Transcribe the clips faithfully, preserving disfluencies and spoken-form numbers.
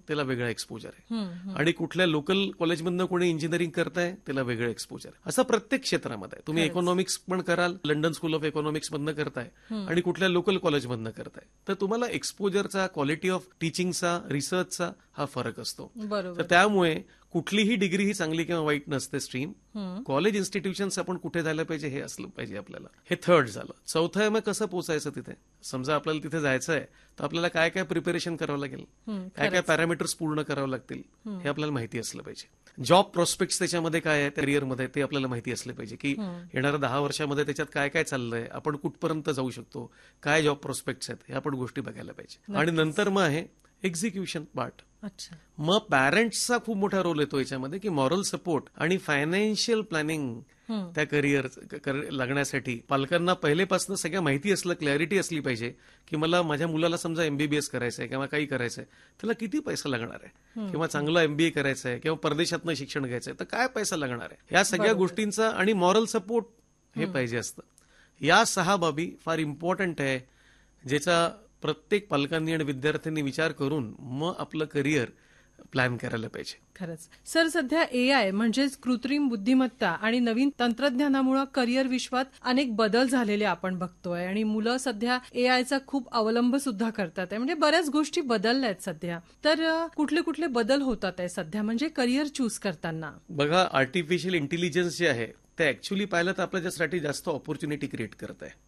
त्याला वेगळा एक्सपोजर आहे, आणि कुठल्या लोकल कॉलेजमधनं कोणी इंजिनिअरिंग करताय त्याला वेगळं एक्सपोजर आहे. असं प्रत्येक क्षेत्रामध्ये तुम्ही इकॉनॉमिक्स पण कराल, लंडन स्कूल ऑफ इकॉनॉमिक्स मधनं करताय आणि कुठल्या लोकल कॉलेजमधनं करताय, तर तुम्हाला एक्सपोजरचा, क्वालिटी ऑफ टीचिंगचा, रिसर्चचा हा फरक असतो. तर त्यामुळे कुठलीही डिग्री ही चांगली किंवा वाईट नसते स्ट्रीम. कॉलेज इन्स्टिट्यूशन्स आपण कुठे जायला पाहिजे हे असलं पाहिजे आपल्याला. हे थर्ड झालं. चौथं आहे मग कसं पोचायचं तिथे. समजा आपल्याला तिथे जायचं आहे तर आपल्याला काय काय प्रिपरेशन करावं लागेल, काय काय पॅरामीटर्स पूर्ण करावं लागतील हे आपल्याला माहिती असलं पाहिजे. जॉब प्रॉस्पेक्ट्स त्याच्यामध्ये काय आहे करिअरमध्ये ते आपल्याला माहिती असलं पाहिजे की येणाऱ्या दहा वर्षामध्ये त्याच्यात काय काय चाललंय, आपण कुठपर्यंत जाऊ शकतो, काय जॉब प्रॉस्पेक्ट्स आहेत हे आपण गोष्टी बघायला पाहिजे. आणि नंतर मग आहे एक्झिक्युशन पार्ट. मग पॅरेंट्सचा खूप मोठा रोल येतो याच्यामध्ये की मॉरल सपोर्ट आणि फायनान्शियल प्लॅनिंग त्या करिअर लागण्यासाठी पालकांना पहिलेपासून सगळ्या माहिती असलं, क्लॅरिटी असली पाहिजे की मला माझ्या मुलाला समजा एमबीबीएस करायचंय किंवा काही करायचंय, त्याला किती पैसा लागणार आहे, किंवा चांगलं एमबीए करायचं आहे किंवा परदेशातनं शिक्षण घ्यायचंय तर काय पैसा लागणार आहे, या सगळ्या गोष्टींचा आणि मॉरल सपोर्ट हे पाहिजे असतं. या सहा बाबी फार इम्पॉर्टंट आहे, ज्याचा प्रत्येक पालकांनी आणि विद्यार्थ्यांनी विचार करून मग आपलं करिअर प्लॅन करायला पाहिजे. खरंच सर, सध्या एआय म्हणजेच कृत्रिम बुद्धिमत्ता आणि नवीन तंत्रज्ञानामुळे करिअर विश्वात अनेक बदल झालेले आपण बघतोय, आणि मुलं सध्या एआयचा खूप अवलंब सुद्धा करतात, म्हणजे बऱ्याच गोष्टी बदलल्या आहेत सध्या. तर कुठले कुठले बदल होतात आहे सध्या म्हणजे करिअर चूज करताना? बघा, आर्टिफिशियल इंटेलिजन्स जे आहे ते ऍक्च्युअली पाहिलं तर आपल्यासाठी जास्त ऑपॉर्च्युनिटी क्रिएट करत आहे.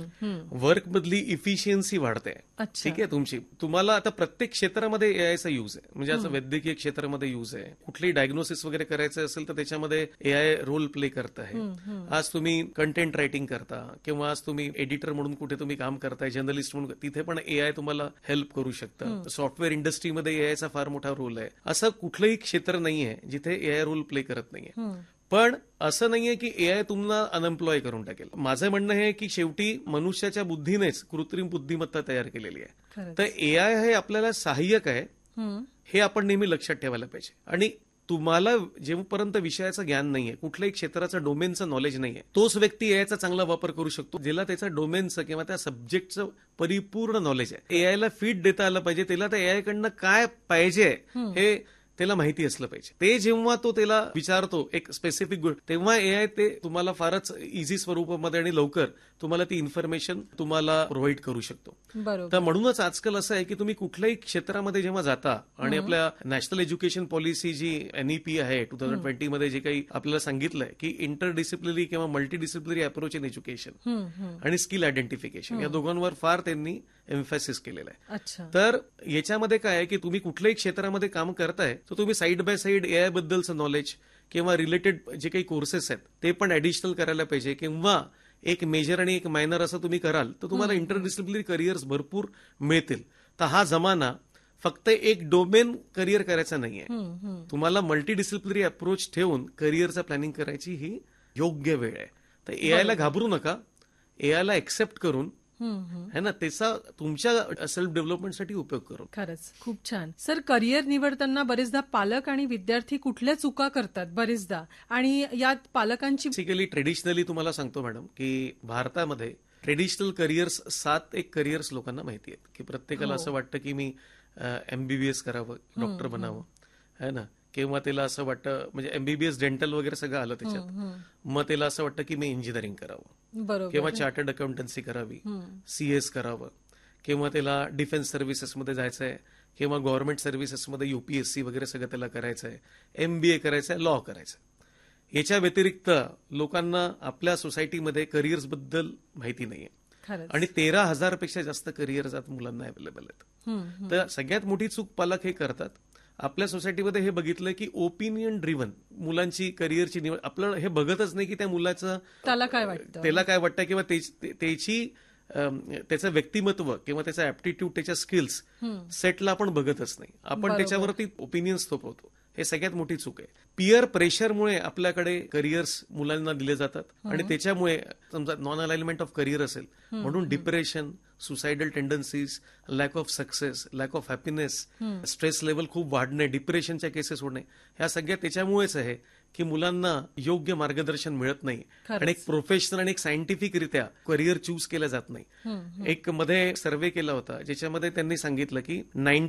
वर्क मधली इफिशियन्सी वाढते. ठीक आहे तुमची. तुम्हाला आता प्रत्येक क्षेत्रामध्ये एआयचा यूज आहे, म्हणजे असं वैद्यकीय क्षेत्रामध्ये यूज आहे, कुठलीही डायग्नोसिस वगैरे करायचं असेल तर त्याच्यामध्ये एआय रोल प्ले करत आहे. आज तुम्ही कंटेंट रायटिंग करता किंवा आज तुम्ही एडिटर म्हणून कुठे तुम्ही काम करताय, जर्नलिस्ट म्हणून, तिथे पण एआय तुम्हाला हेल्प करू शकतं. सॉफ्टवेअर इंडस्ट्रीमध्ये एआयचा फार मोठा रोल आहे. असं कुठलंही क्षेत्र नाहीये जिथे एआय रोल प्ले करत नाहीये. पण असं नाहीये की एआय तुम्हाला अनएम्प्लॉय करून टाकेल. माझं म्हणणं हे की शेवटी मनुष्याच्या बुद्धीनेच कृत्रिम बुद्धिमत्ता तयार केलेली आहे. तर एआय हे आपल्याला सहाय्यक आहे हे आपण नेहमी लक्षात ठेवायला पाहिजे. आणि तुम्हाला जेव्हापर्यंत विषयाचं ज्ञान नाहीये, कुठल्याही क्षेत्राचं डोमेनचं नॉलेज नाहीये, तोच व्यक्ती एआयचा चांगला वापर करू शकतो ज्याला त्याचा डोमेनचं किंवा त्या सब्जेक्टचं परिपूर्ण नॉलेज आहे. एआयला फीड देता आलं पाहिजे, त्याला त्या एआय कडनं काय पाहिजे हे त्याला माहिती असलं पाहिजे. ते जेव्हा तो त्याला विचारतो एक स्पेसिफिक गोष्ट, तेव्हा एआय ते तुम्हाला फारच इझी स्वरूपामध्ये आणि लवकर तुम्हाला ती इन्फॉर्मेशन तुम्हाला प्रोव्हाइड करू शकतो. तर म्हणूनच आजकाल असं आहे की तुम्ही कुठल्याही क्षेत्रामध्ये जेव्हा जाता आणि आपल्या नॅशनल एज्युकेशन पॉलिसी जी एनईपी आहे टू थाउजंड ट्वेंटी मध्ये जे काही आपल्याला सांगितलंय की इंटर डिसिप्लिनरी किंवा multi disciplinary approach in education आणि स्किल आयडेंटिफिकेशन, या दोघांवर फार त्यांनी एम्फॅसिस केलेलं आहे. तर याच्यामध्ये काय आहे की तुम्ही कुठल्याही क्षेत्रामध्ये काम करताय तर तुम्ही side by side AI बद्दलचं knowledge किंवा रिलेटेड जे काही कोर्सेस आहेत ते पण ऍडिशनल करायला पाहिजे, किंवा एक मेजर आणि एक मायनर असं तुम्ही कराल तर तुम्हाला इंटरडिसिप्लिनरी करिअर्स भरपूर मिळतील. तर हा जमाना फक्त एक डोमेन करिअर करायचा नाहीये, तुम्हाला मल्टी डिसिप्लिनरी अप्रोच ठेवून करिअरचं प्लॅनिंग करायची ही योग्य वेळ आहे. तर एआयला घाबरू नका, एआयला एक्सेप्ट करून है ना त्याचा तुमच्या सेल्फ डेव्हलपमेंटसाठी उपयोग करू. खरंच खूप छान. सर, करिअर निवडताना बरेचदा पालक आणि विद्यार्थी कुठल्या चुका करतात बरेचदा, आणि यात पालकांची बेसिकली ट्रेडिशनली तुम्हाला सांगतो मॅडम की भारतामध्ये ट्रेडिशनल करिअर्स सात एक करिअर्स लोकांना माहिती आहेत की प्रत्येकाला असं वाटतं की मी एमबीबीएस करावं, डॉक्टर बनावं, है ना, किंवा त्याला असं वाटतं म्हणजे एमबीबीएस डेंटल वगैरे सगळं आलं त्याच्यात, मग त्याला असं वाटतं की मी इंजिनिअरिंग करावं किंवा चार्टर्ड अकाउंटन्सी करावी, सीएस करावं, किंवा त्याला डिफेन्स सर्व्हिसेसमध्ये जायचंय किंवा गव्हर्नमेंट सर्व्हिसेसमध्ये युपीएससी वगैरे सगळं त्याला करायचंय, एमबीए करायचंय, लॉ करायचंय. याच्या व्यतिरिक्त लोकांना आपल्या सोसायटीमध्ये करिअर्स बद्दल माहिती नाहीये आणि तेरा हजार पेक्षा जास्त करिअर्स आज मुलांना अवेलेबल आहेत. तर सगळ्यात मोठी चूक पालक हे करतात. आपल्या सोसायटीमध्ये हे बघितलं की ओपिनियन ड्रिव्हन मुलांची करिअरची निवड, आपल्याला हे बघतच नाही की त्या मुलाचं त्याला काय वाटतं त्याला काय वाटतं किंवा त्याची त्याचं व्यक्तिमत्व किंवा त्याचा ऍप्टिट्यूड, त्याच्या स्किल्स सेटला आपण बघतच नाही, आपण त्याच्यावरती ओपिनियन्स थोपवतो. हे सगळ्यात मोठी चूक आहे. पियर प्रेशरमुळे आपल्याकडे करिअर्स मुलांना दिले जातात आणि त्याच्यामुळे समजा नॉन अलाइनमेंट ऑफ करिअर असेल म्हणून depression, suicidal tendencies, lack of success, lack of happiness, stress level खूप वाढणे, डिप्रेशनच्या केसेस होणे, ह्या सगळ्या त्याच्यामुळेच आहे की मुलांना योग्य मार्गदर्शन मिळत नाही आणि एक प्रोफेशनल आणि एक सायंटिफिकरित्या करिअर चूज केलं जात नाही. एक मध्ये सर्व्हे केला होता ज्याच्यामध्ये त्यांनी सांगितलं की नाईन्टी